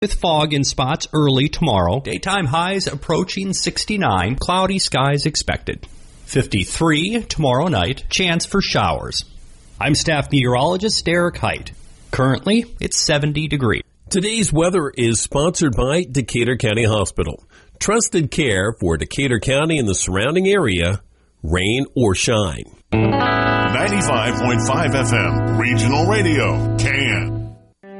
with fog in spots early tomorrow. Daytime highs approaching 69. Cloudy skies expected. 53 tomorrow night. Chance for showers. I'm staff meteorologist Derek Height. Currently, it's 70 degrees. Today's weather is sponsored by Decatur County Hospital. Trusted care for Decatur County and the surrounding area, rain or shine. 95.5 FM, Regional Radio, CAN.